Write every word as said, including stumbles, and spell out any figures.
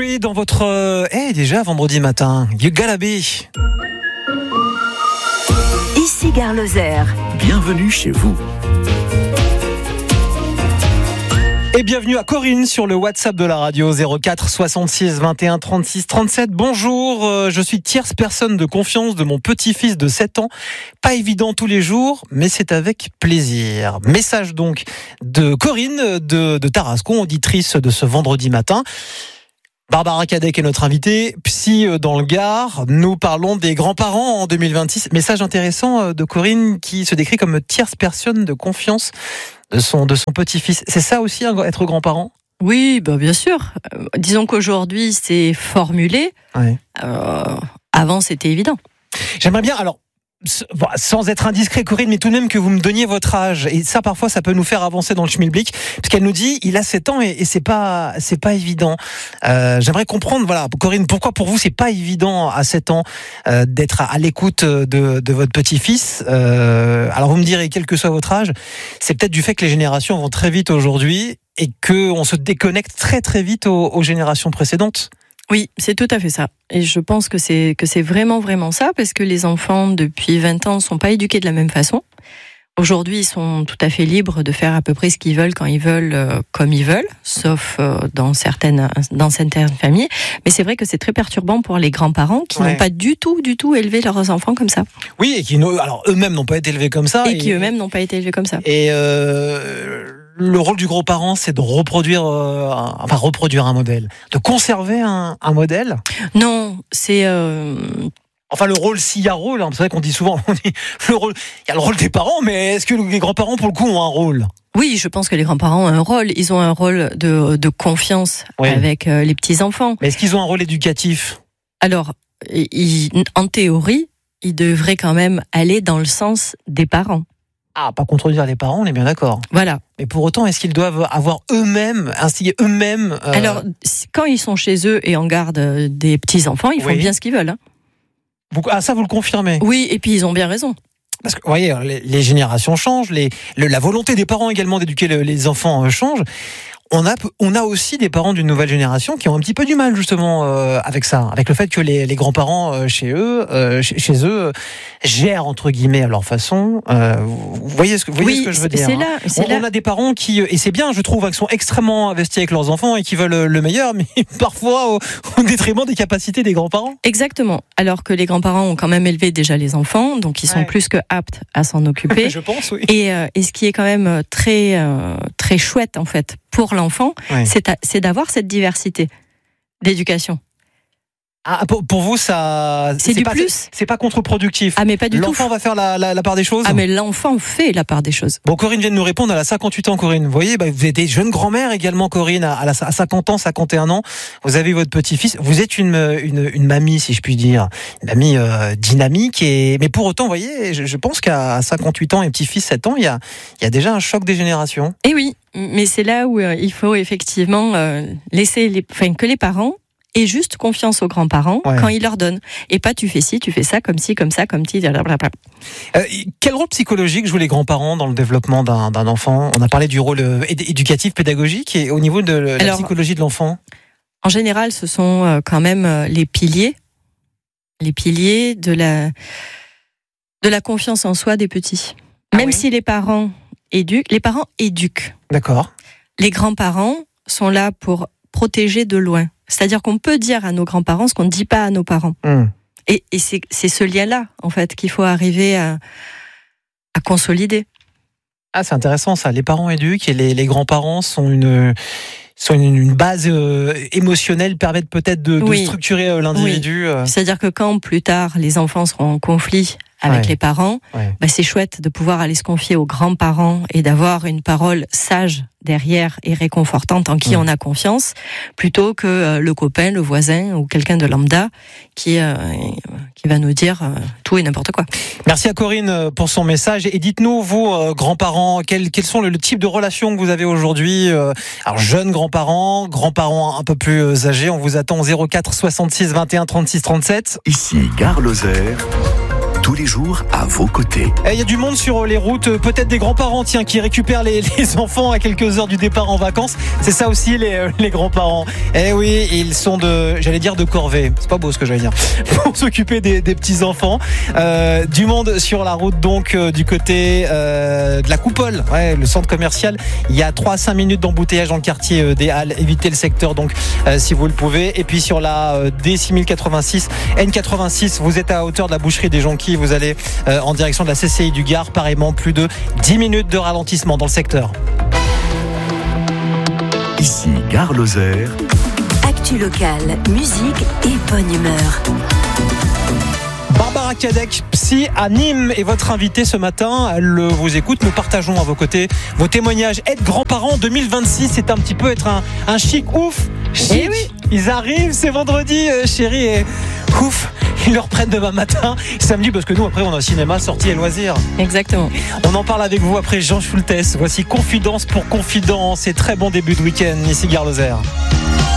Joey dans votre... Euh, eh, déjà vendredi matin, You Gotta Be. Ici Gare Lozère. Bienvenue chez vous. Et bienvenue à Corinne sur le WhatsApp de la radio zéro quatre soixante-six vingt et un trente-six trente-sept. Bonjour, euh, je suis tierce personne de confiance de mon petit-fils de sept ans. Pas évident tous les jours, mais c'est avec plaisir. Message donc de Corinne de, de Tarascon, auditrice de ce vendredi matin. Barbara Cadec est notre invitée, psy dans le Gard. Nous parlons des grands-parents en deux mille vingt-six. Message intéressant de Corinne qui se décrit comme tierce personne de confiance de son, de son petit-fils. C'est ça aussi, être grand-parent ? Oui, bah bien sûr. Euh, disons qu'aujourd'hui, c'est formulé. Ouais. Euh, avant, c'était évident. J'aimerais bien, alors, sans être indiscret, Corinne, mais tout de même que vous me donniez votre âge. Et ça, parfois, ça peut nous faire avancer dans le schmilblick. Parce qu'elle nous dit, il a sept ans et, et c'est pas, c'est pas évident. Euh, j'aimerais comprendre, voilà, Corinne, pourquoi pour vous, c'est pas évident à sept ans euh, d'être à, à l'écoute de, de votre petit-fils. Euh, alors, vous me direz, quel que soit votre âge, c'est peut-être du fait que les générations vont très vite aujourd'hui et qu'on se déconnecte très très vite aux, aux générations précédentes. Oui, c'est tout à fait ça. Et je pense que c'est que c'est vraiment vraiment ça, parce que les enfants depuis vingt ans ne sont pas éduqués de la même façon. Aujourd'hui, ils sont tout à fait libres de faire à peu près ce qu'ils veulent quand ils veulent, euh, comme ils veulent, sauf euh, dans certaines dans certaines familles. Mais c'est vrai que c'est très perturbant pour les grands-parents qui ouais. n'ont pas du tout du tout élevé leurs enfants comme ça. Oui, et qui alors eux-mêmes n'ont pas été élevés comme ça. Et, et qui eux-mêmes n'ont pas été élevés comme ça. Et euh, le rôle du gros-parent, c'est de reproduire, euh, enfin reproduire un modèle, de conserver un, un modèle. Non, c'est. Euh... Enfin, le rôle, s'il y a rôle, hein, c'est vrai qu'on dit souvent, on dit le rôle, il y a le rôle des parents, mais est-ce que les grands-parents, pour le coup, ont un rôle ? Oui, je pense que les grands-parents ont un rôle. Ils ont un rôle de, de confiance oui. avec euh, les petits-enfants. Mais est-ce qu'ils ont un rôle éducatif ? Alors, ils, en théorie, ils devraient quand même aller dans le sens des parents. Ah, pas contredire les parents, on est bien d'accord. Voilà. Mais pour autant, est-ce qu'ils doivent avoir eux-mêmes, instillé eux-mêmes euh... Alors, quand ils sont chez eux et en garde des petits-enfants, ils font oui. bien ce qu'ils veulent. Hein. Vous, ah, ça, vous le confirmez ? Oui, et puis ils ont bien raison. Parce que, vous voyez, les, les générations changent, les, le, la volonté des parents également d'éduquer le, les enfants euh, change. On a, on a aussi des parents d'une nouvelle génération qui ont un petit peu du mal justement euh, avec ça, avec le fait que les, les grands-parents euh, chez eux, euh, chez, chez eux, euh, gèrent entre guillemets à leur façon. Euh, vous voyez ce que, vous voyez oui, ce que je veux dire c'est là, c'est on, là. on a des parents qui, et c'est bien, je trouve, qui sont extrêmement investis avec leurs enfants et qui veulent le meilleur, mais parfois au, au détriment des capacités des grands-parents. Exactement. Alors que les grands-parents ont quand même élevé déjà les enfants, donc ils sont ouais. plus que aptes à s'en occuper. Je pense, oui. Et, euh, et ce qui est quand même très, euh, très chouette en fait pour l'enfant, ouais. c'est, à, c'est d'avoir cette diversité d'éducation. Ah, pour, pour vous, ça, c'est, c'est du pas, plus. C'est, c'est pas contre-productif. Ah, mais pas du l'enfant tout. L'enfant va faire la, la, la part des choses. Ah, mais l'enfant fait la part des choses. Bon, Corinne vient de nous répondre. Elle a cinquante-huit ans, Corinne. Vous voyez, bah, vous êtes jeune grand-mère également, Corinne, à, à cinquante ans, cinquante et un ans. Vous avez votre petit-fils. Vous êtes une, une, une mamie, si je puis dire. Une mamie euh, dynamique. Et, mais pour autant, vous voyez, je, je pense qu'à cinquante-huit ans et petit-fils sept ans, il y a, il y a déjà un choc des générations. Et oui, mais c'est là où euh, il faut effectivement euh, laisser les, enfin, que les parents et juste confiance aux grands-parents ouais. quand ils leur donnent. Et pas tu fais ci, tu fais ça, comme ci, comme ça, comme ci, blablabla. Euh, quel rôle psychologique jouent les grands-parents dans le développement d'un, d'un enfant ? On a parlé du rôle éducatif, pédagogique, et au niveau de la Alors, psychologie de l'enfant ? En général, ce sont quand même les piliers, les piliers de la, de la confiance en soi des petits. Ah même oui. si les parents éduquent, les parents éduquent. D'accord. Les grands-parents sont là pour protéger de loin. C'est-à-dire qu'on peut dire à nos grands-parents ce qu'on ne dit pas à nos parents. Mmh. Et, et c'est, c'est ce lien-là, en fait, qu'il faut arriver à, à consolider. Ah, c'est intéressant ça. Les parents éduquent et les, les grands-parents sont une, sont une, une base euh, émotionnelle, permettent peut-être de, oui. de structurer euh, l'individu. Oui. Euh. C'est-à-dire que quand, plus tard, les enfants seront en conflit avec ouais. les parents, ouais. bah, c'est chouette de pouvoir aller se confier aux grands-parents et d'avoir une parole sage derrière et réconfortante en qui ouais. on a confiance, plutôt que euh, le copain, le voisin ou quelqu'un de lambda qui, euh, qui va nous dire euh, tout et n'importe quoi. Merci à Corinne pour son message. Et dites-nous, vous, euh, grands-parents, quels, quels sont le, le type de relations que vous avez aujourd'hui ? euh, Alors, jeunes grands-parents, grands-parents un peu plus âgés, on vous attend au zéro quatre soixante-six vingt et un trente-six trente-sept. Ici, Gare Lozère. tous les jours à vos côtés. Il y a du monde sur les routes, peut-être des grands-parents tiens, qui récupèrent les, les enfants à quelques heures du départ en vacances. C'est ça aussi les, les grands-parents. Eh oui, ils sont de, j'allais dire de corvée. C'est pas beau ce que j'allais dire. Pour s'occuper des, des petits-enfants. Euh, du monde sur la route donc euh, du côté euh, de la Coupole, ouais, le centre commercial. Il y a trois à cinq minutes d'embouteillage dans le quartier euh, des Halles. Évitez le secteur donc euh, si vous le pouvez. Et puis sur la euh, D six mille quatre-vingt-six, N quatre-vingt-six, vous êtes à hauteur de la boucherie des Jonquilles. Vous allez euh, en direction de la C C I du Gard. Pareillement, plus de dix minutes de ralentissement dans le secteur. Ici Gare Lozère. Actu locale, musique et bonne humeur. Barbara Cadec, psy à Nîmes, est votre invitée ce matin. Elle vous écoute. Nous partageons à vos côtés vos témoignages. Être grand-parent deux mille vingt-six, c'est un petit peu être un, un chic ouf. Chic. Eh oui. Ils arrivent, c'est vendredi, euh, chérie, et ouf, ils le reprennent demain matin, samedi, parce que nous, après, on a un cinéma, sortie et loisirs. Exactement. On en parle avec vous après Jean Schultes. Voici Confidence pour Confidence et très bon début de week-end ici Gare Lozère.